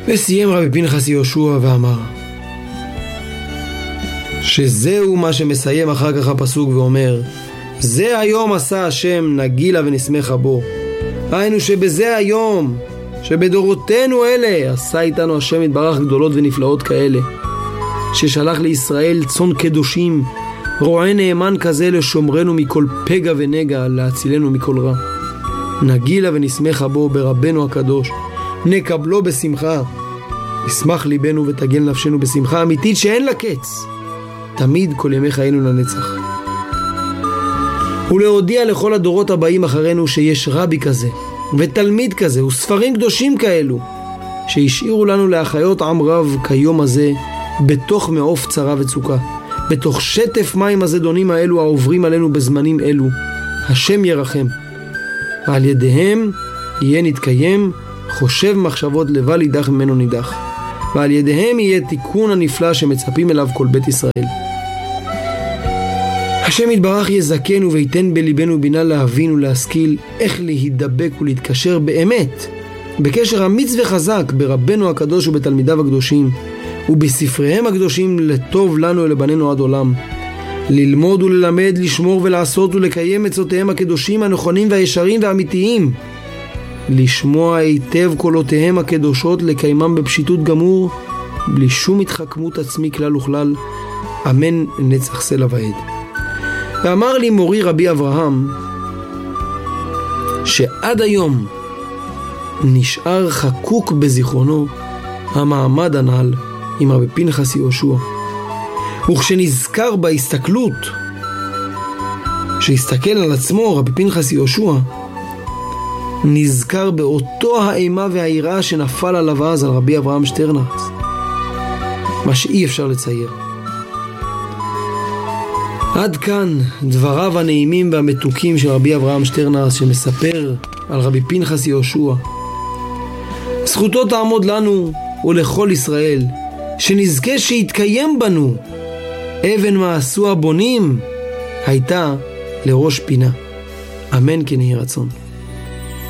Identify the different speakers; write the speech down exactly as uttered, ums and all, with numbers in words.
Speaker 1: וסיים רבי פנחס יהושע ואמר שזהו מה שמסיים אחר כך הפסוק ואומר זה היום עשה השם נגילה ונשמחה בו. היינו שבזה היום שבדורותינו אלה עשה איתנו השם יתברך גדולות ונפלאות כאלה, ששלח לישראל צאן קדושים, רועה נאמן כזה לשומרנו מכל פגע ונגע, להצילנו מכל רע. נגילה ונשמחה בו ברבנו הקדוש, נקבלו בשמחה, ישמח ליבנו ותגן נפשנו בשמחה אמיתית שאין לה קץ, תמיד כל ימי חיינו לנצח. ולהודיע לכל הדורות הבאים אחרינו שיש רבי כזה ותלמיד כזה וספרים קדושים כאלו שהשאירו לנו להחיות עם רב כיום הזה בתוך מעוף צרה וצוקה, בתוך שטף מים הזדונים האלו העוברים עלינו בזמנים אלו. השם ירחם, ועל ידיהם יהיה נתקיים חושב מחשבות לבל יידח ממנו נידח, ועל ידיהם יהיה תיקון הנפלא שמצפים אליו כל בית ישראל. השם יתברך יזכנו ויתן בליבנו בינה להבין ולהשכיל איך להידבק ולהתקשר באמת בקשר אמיץ וחזק ברבנו הקדוש ובתלמידיו הקדושים ובספריהם הקדושים לטוב לנו ולבנינו עד עולם, ללמוד וללמד, לשמור ולעשות ולקיים עצותיהם הקדושים הנכונים והישרים והאמיתיים, לשמוע היטב קולותיהם הקדושות, לקיימם בפשיטות גמור בלי שום התחכמות עצמי כלל וכלל, אמן נצח סלע ועד. ואמר לי מורי רבי אברהם שעד היום נשאר חקוק בזיכרונו המעמד הנעל עם רבי פנחס יהושע, וכשנזכר בהסתכלות שהסתכל על עצמו רבי פנחס יהושע, נזכר באותו האימה והיראה שנפל עליו אז על רבי אברהם שטרנהרץ, מה שאי אפשר לצייר. עד כאן דבריו הנעימים והמתוקים של רבי אברהם שטרנהרץ שמספר על רבי פנחס יהושע. זכותו תעמוד לנו ולכל ישראל, שנזכה שיתקיים בנו אבן מעשו הבונים הייתה לראש פינה, אמן כן יהי רצון.